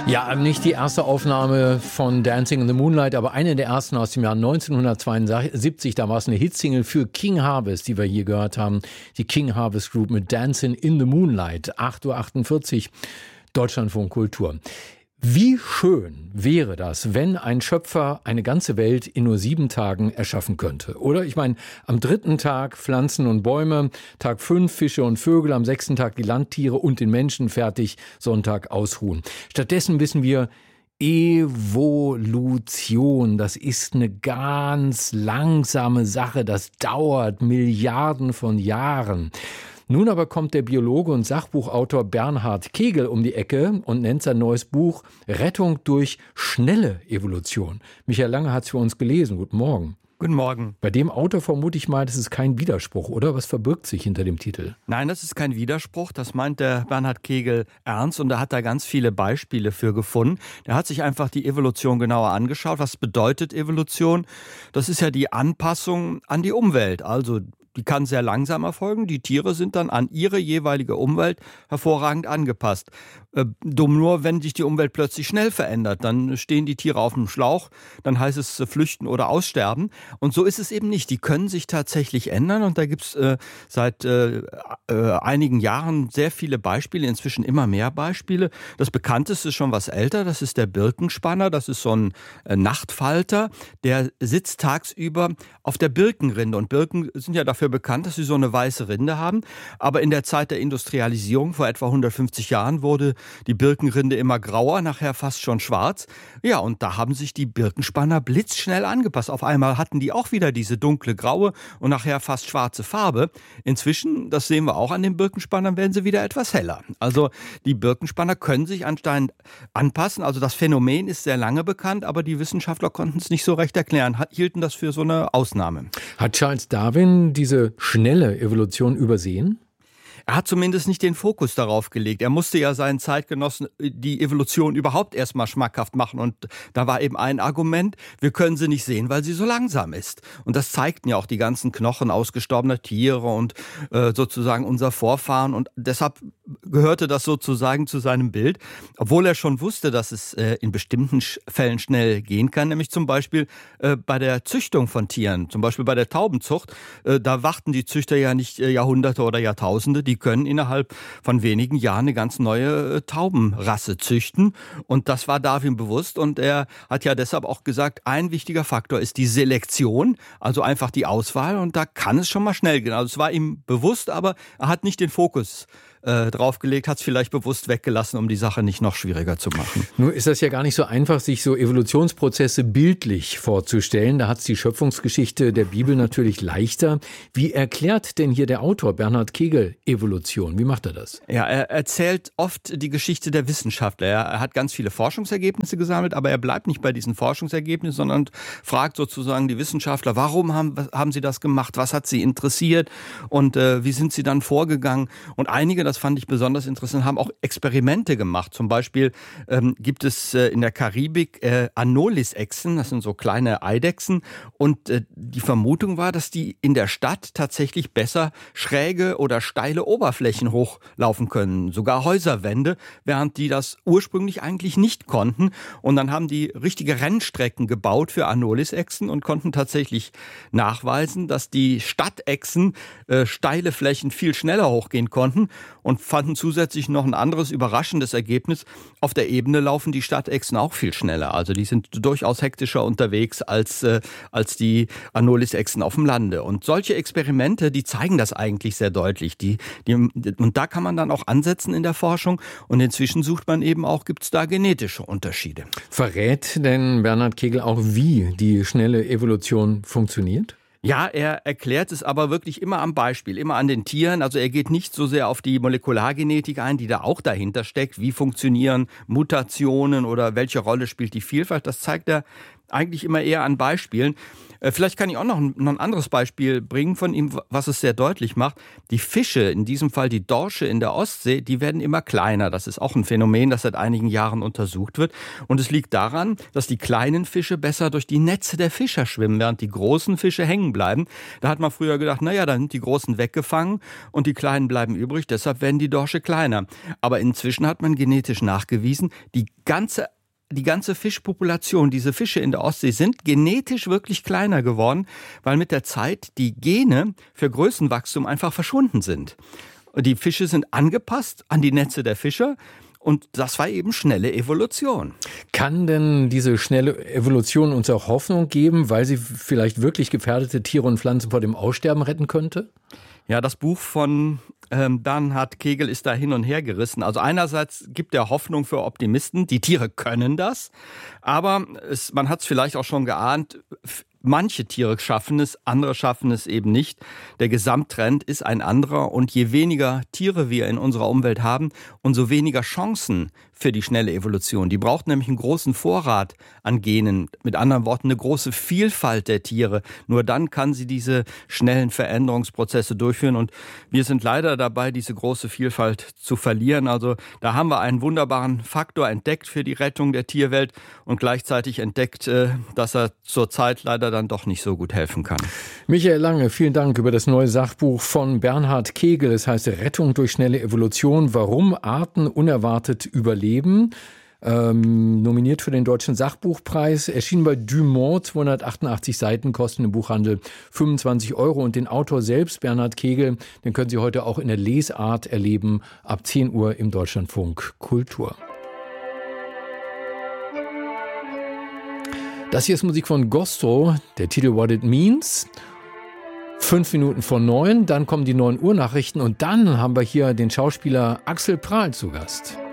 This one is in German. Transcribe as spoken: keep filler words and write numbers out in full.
Ja, nicht die erste Aufnahme von Dancing in the Moonlight, aber eine der ersten aus dem Jahr neunzehnhundertzweiundsiebzig. Da war es eine Hitsingle für King Harvest, die wir hier gehört haben. Die King Harvest Group mit Dancing in the Moonlight. acht Uhr achtundvierzig, Deutschlandfunk Kultur. Wie schön wäre das, wenn ein Schöpfer eine ganze Welt in nur sieben Tagen erschaffen könnte, oder? Ich meine, am dritten Tag Pflanzen und Bäume, Tag fünf Fische und Vögel, am sechsten Tag die Landtiere und den Menschen, fertig, Sonntag ausruhen. Stattdessen wissen wir, Evolution, das ist eine ganz langsame Sache, das dauert Milliarden von Jahren. Nun aber kommt der Biologe und Sachbuchautor Bernhard Kegel um die Ecke und nennt sein neues Buch Rettung durch schnelle Evolution. Michael Lange hat es für uns gelesen. Guten Morgen. Guten Morgen. Bei dem Autor vermute ich mal, das ist kein Widerspruch, oder? Was verbirgt sich hinter dem Titel? Nein, das ist kein Widerspruch. Das meint der Bernhard Kegel ernst und er hat da ganz viele Beispiele für gefunden. Er hat sich einfach die Evolution genauer angeschaut. Was bedeutet Evolution? Das ist ja die Anpassung an die Umwelt. Also die kann sehr langsam erfolgen. Die Tiere sind dann an ihre jeweilige Umwelt hervorragend angepasst. Äh, dumm nur, wenn sich die Umwelt plötzlich schnell verändert, dann stehen die Tiere auf dem Schlauch, dann heißt es äh, flüchten oder aussterben. Und so ist es eben nicht. Die können sich tatsächlich ändern und da gibt es äh, seit äh, äh, einigen Jahren sehr viele Beispiele, inzwischen immer mehr Beispiele. Das bekannteste ist schon was älter, das ist der Birkenspanner. Das ist so ein äh, Nachtfalter, der sitzt tagsüber auf der Birkenrinde. Und Birken sind ja dafür bekannt, dass sie so eine weiße Rinde haben. Aber in der Zeit der Industrialisierung, vor etwa hundertfünfzig Jahren, wurde die Birkenrinde immer grauer, nachher fast schon schwarz. Ja, und da haben sich die Birkenspanner blitzschnell angepasst. Auf einmal hatten die auch wieder diese dunkle graue und nachher fast schwarze Farbe. Inzwischen, das sehen wir auch an den Birkenspannern, werden sie wieder etwas heller. Also die Birkenspanner können sich anscheinend anpassen. Also das Phänomen ist sehr lange bekannt, aber die Wissenschaftler konnten es nicht so recht erklären, hielten das für so eine Ausnahme. Hat Charles Darwin diese schnelle Evolution übersehen? Er hat zumindest nicht den Fokus darauf gelegt. Er musste ja seinen Zeitgenossen die Evolution überhaupt erstmal schmackhaft machen. Und da war eben ein Argument, wir können sie nicht sehen, weil sie so langsam ist. Und das zeigten ja auch die ganzen Knochen ausgestorbener Tiere und äh, sozusagen unser Vorfahren. Und deshalb gehörte das sozusagen zu seinem Bild. Obwohl er schon wusste, dass es äh, in bestimmten Fällen schnell gehen kann. Nämlich zum Beispiel äh, bei der Züchtung von Tieren. Zum Beispiel bei der Taubenzucht. Äh, da warten die Züchter ja nicht äh, Jahrhunderte oder Jahrtausende. Die können innerhalb von wenigen Jahren eine ganz neue Taubenrasse züchten. Und das war Darwin bewusst. Und er hat ja deshalb auch gesagt, ein wichtiger Faktor ist die Selektion, also einfach die Auswahl. Und da kann es schon mal schnell gehen. Also es war ihm bewusst, aber er hat nicht den Fokus äh, draufgelegt, hat es vielleicht bewusst weggelassen, um die Sache nicht noch schwieriger zu machen. Nun ist das ja gar nicht so einfach, sich so Evolutionsprozesse bildlich vorzustellen. Da hat es die Schöpfungsgeschichte der Bibel natürlich leichter. Wie erklärt denn hier der Autor Bernhard Kegel Evolution? Wie macht er das? Ja, er erzählt oft die Geschichte der Wissenschaftler. Er hat ganz viele Forschungsergebnisse gesammelt, aber er bleibt nicht bei diesen Forschungsergebnissen, sondern fragt sozusagen die Wissenschaftler, warum haben, haben sie das gemacht? Was hat sie interessiert? Und äh, wie sind sie dann vorgegangen? Und einige, das fand ich besonders interessant, haben auch Experimente gemacht. Zum Beispiel ähm, gibt es äh, in der Karibik äh, Anolis-Echsen, das sind so kleine Eidechsen. Und äh, die Vermutung war, dass die in der Stadt tatsächlich besser schräge oder steile Oberflächen hochlaufen können, sogar Häuserwände, während die das ursprünglich eigentlich nicht konnten. Und dann haben die richtige Rennstrecken gebaut für Anolis-Echsen und konnten tatsächlich nachweisen, dass die Stadtechsen äh, steile Flächen viel schneller hochgehen konnten. Und fanden zusätzlich noch ein anderes überraschendes Ergebnis. Auf der Ebene laufen die Stadtechsen auch viel schneller. Also die sind durchaus hektischer unterwegs als, äh, als die Anolis-Echsen auf dem Lande. Und solche Experimente, die zeigen das eigentlich sehr deutlich. Die, die, und da kann man dann auch ansetzen in der Forschung. Und inzwischen sucht man eben auch, gibt es da genetische Unterschiede. Verrät denn Bernhard Kegel auch, wie die schnelle Evolution funktioniert? Ja, er erklärt es aber wirklich immer am Beispiel, immer an den Tieren. Also er geht nicht so sehr auf die Molekulargenetik ein, die da auch dahinter steckt. Wie funktionieren Mutationen oder welche Rolle spielt die Vielfalt? Das zeigt er eigentlich immer eher an Beispielen. Vielleicht kann ich auch noch ein, noch ein anderes Beispiel bringen von ihm, was es sehr deutlich macht. Die Fische, in diesem Fall die Dorsche in der Ostsee, die werden immer kleiner. Das ist auch ein Phänomen, das seit einigen Jahren untersucht wird. Und es liegt daran, dass die kleinen Fische besser durch die Netze der Fischer schwimmen, während die großen Fische hängen bleiben. Da hat man früher gedacht, naja, dann sind die Großen weggefangen und die Kleinen bleiben übrig, deshalb werden die Dorsche kleiner. Aber inzwischen hat man genetisch nachgewiesen, die ganze Die ganze Fischpopulation, diese Fische in der Ostsee sind genetisch wirklich kleiner geworden, weil mit der Zeit die Gene für Größenwachstum einfach verschwunden sind. Die Fische sind angepasst an die Netze der Fischer und das war eben schnelle Evolution. Kann denn diese schnelle Evolution uns auch Hoffnung geben, weil sie vielleicht wirklich gefährdete Tiere und Pflanzen vor dem Aussterben retten könnte? Ja, das Buch von ähm, Bernhard Kegel ist da hin und her gerissen. Also einerseits gibt er Hoffnung für Optimisten, die Tiere können das, aber es, man hat es vielleicht auch schon geahnt, manche Tiere schaffen es, andere schaffen es eben nicht. Der Gesamttrend ist ein anderer und je weniger Tiere wir in unserer Umwelt haben, umso weniger Chancen für die schnelle Evolution. Die braucht nämlich einen großen Vorrat an Genen, mit anderen Worten eine große Vielfalt der Tiere. Nur dann kann sie diese schnellen Veränderungsprozesse durchführen und wir sind leider dabei, diese große Vielfalt zu verlieren. Also da haben wir einen wunderbaren Faktor entdeckt für die Rettung der Tierwelt und gleichzeitig entdeckt, dass er zurzeit leider dann doch nicht so gut helfen kann. Michael Lange, vielen Dank über das neue Sachbuch von Bernhard Kegel. Es heißt Rettung durch schnelle Evolution, warum Arten unerwartet überleben. Ähm, nominiert für den Deutschen Sachbuchpreis, erschienen bei Dumont, zweihundertachtundachtzig Seiten, kosten im Buchhandel fünfundzwanzig Euro. Und den Autor selbst, Bernhard Kegel, den können Sie heute auch in der Lesart erleben, ab zehn Uhr im Deutschlandfunk Kultur. Das hier ist Musik von Gosto, der Titel What It Means. Fünf Minuten vor neun, dann kommen die neun Uhr Nachrichten und dann haben wir hier den Schauspieler Axel Prahl zu Gast.